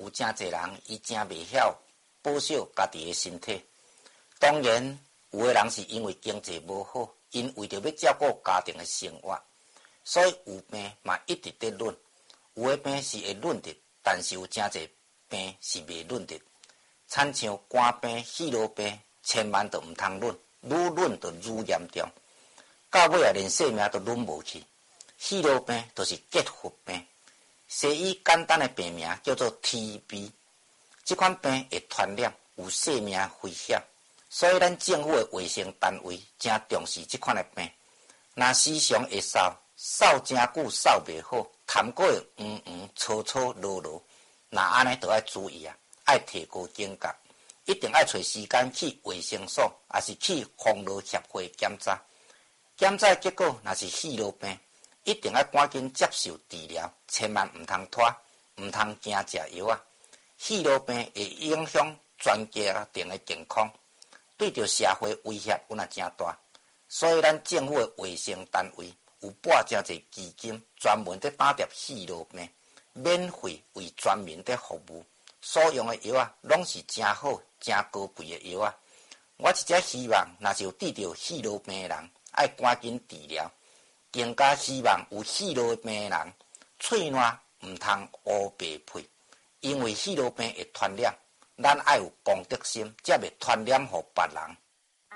有真侪人伊真袂晓保守家己的身体。当然，有的人是因为经济无好，因为着要照顾家庭的生活，所以有病嘛一直在论。有的病是会论的，但是有真侪病是袂论的。亲像肝病、肺癆病，千万都毋通论，愈论就愈严重，到尾啊连性命都论无去。肺癆病就是结核病，西医简单的病名叫做 TB。这款病会传染，有生命危险，所以咱政府的卫生单位真重视这款的病。若时常会扫真久扫袂好，痰过会粗粗落落，那安尼就要注意啊，要提高警觉，一定要找时间去卫生所，也是去防癆协会检查。检查结果若是肺癆病，一定要赶紧接受治疗，千万毋通拖，毋通惊食药啊！肺癆病会影响全家庭的健康，对着社会威胁有那真大，所以咱政府的卫生单位有拨真侪基金，专门在打点肺癆病，免费为全民在服务。所用的药啊，拢是真好、真高贵的药啊！我真正希望，若是有得着肺癆病的人，爱赶紧治疗。更加希望有肺癆病的人，喙烂毋通乌白配，因为肺癆病会传染，咱爱有公德心，才袂传染予别人。